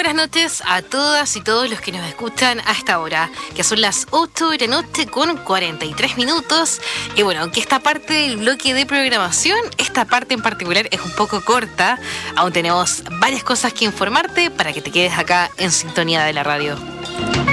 buenas noches a todas y todos los que nos escuchan a esta hora, que son las 8 de la noche con 43 minutos. Y bueno, aunque esta parte del bloque de programación, esta parte en particular es un poco corta, aún tenemos varias cosas que informarte para que te quedes acá en sintonía de la radio.